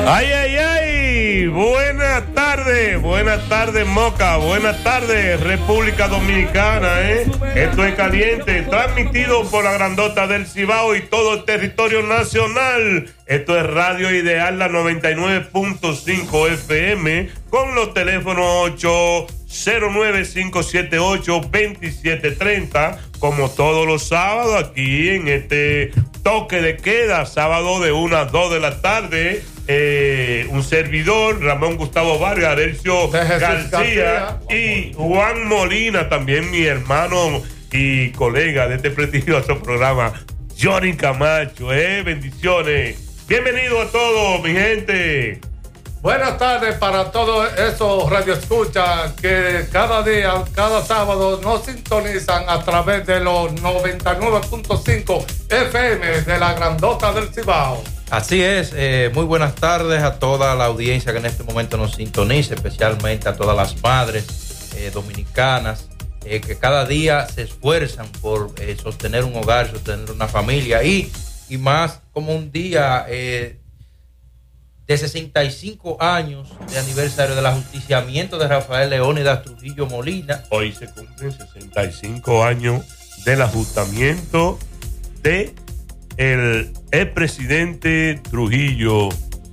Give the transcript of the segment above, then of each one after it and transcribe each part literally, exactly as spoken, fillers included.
Ay, ay, ay, buenas tardes, buenas tardes Moca, buenas tardes República Dominicana, ¿eh? Esto es Caliente, transmitido por la grandota del Cibao y todo el territorio nacional. Esto es Radio Ideal, la noventa y nueve punto cinco F M, con los teléfonos ocho cero nueve, cinco siete ocho, dos siete tres cero, como todos los sábados aquí en este toque de queda, sábado de una a dos de la tarde. Eh, un servidor, Ramón Gustavo Vargas, Adelcio García, García y Juan Molina, también mi hermano y colega de este prestigioso programa, Johnny Camacho. Eh, bendiciones. Bienvenido a todos, mi gente. Buenas tardes para todos esos radioescuchas que cada día, cada sábado nos sintonizan a través de los noventa y nueve punto cinco F M de la grandota del Cibao. Así es, eh, muy buenas tardes a toda la audiencia que en este momento nos sintoniza, especialmente a todas las madres eh, dominicanas eh, que cada día se esfuerzan por eh, sostener un hogar, sostener una familia y, y más como un día eh, de sesenta y cinco años de aniversario del ajusticiamiento de Rafael Leónidas Trujillo Molina. Hoy se cumplen sesenta y cinco años del ajustamiento de el expresidente Trujillo.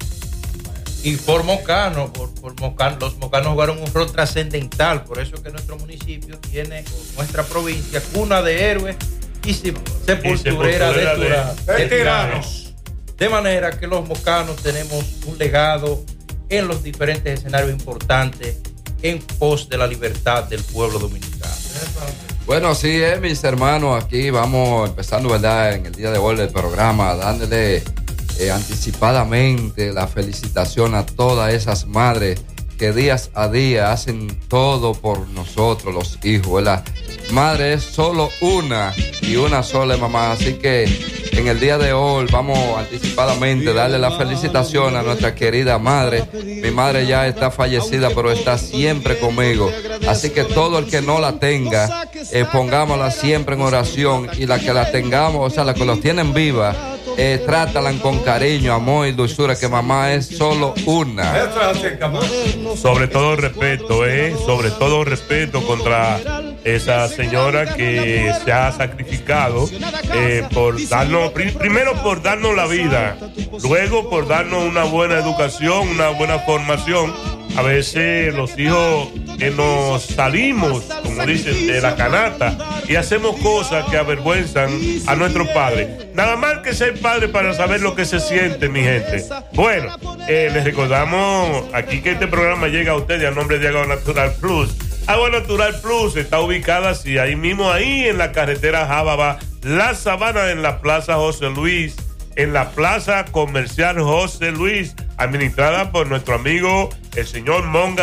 Y por Mocano, por, por Mocano, los mocanos jugaron un rol trascendental, por eso que nuestro municipio tiene, o nuestra provincia, cuna de héroes y sepulturera, y sepulturera de, de, de, de tiranos. De manera que los mocanos tenemos un legado en los diferentes escenarios importantes en pos de la libertad del pueblo dominicano. Bueno, así es, mis hermanos, aquí vamos empezando, ¿verdad?, en el día de hoy del programa, dándole eh, anticipadamente la felicitación a todas esas madres que día a día hacen todo por nosotros, los hijos, ¿verdad? Madre es solo una y una sola mamá, así que en el día de hoy vamos anticipadamente a darle la felicitación a nuestra querida madre. Mi madre ya está fallecida, pero está siempre conmigo, así que todo el que no la tenga, eh, pongámosla siempre en oración, y la que la tengamos, o sea, la que los tienen viva, eh, trátalan con cariño, amor y dulzura, que mamá es solo una. Sobre todo respeto, eh, sobre todo respeto contra esa señora que se ha sacrificado eh, por darnos, pr- primero por darnos la vida, luego por darnos una buena educación, una buena formación. A veces los hijos que nos salimos, como dicen, de la canasta y hacemos cosas que avergüenzan a nuestros padres. Nada más que ser padre para saber lo que se siente, mi gente. Bueno, eh, les recordamos aquí que este programa llega a ustedes a nombre de Agua Natural Plus. Agua Natural Plus está ubicada así, ahí mismo, ahí en la carretera Jábaba, La Sabana, en la Plaza José Luis, en la Plaza Comercial José Luis, administrada por nuestro amigo el señor Monga